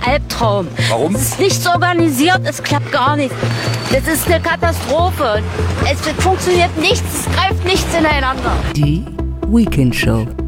Albtraum. Warum? Es ist nichts organisiert, es klappt gar nicht. Das ist eine Katastrophe. Es funktioniert nichts, es greift nichts ineinander. Die Weekend Show.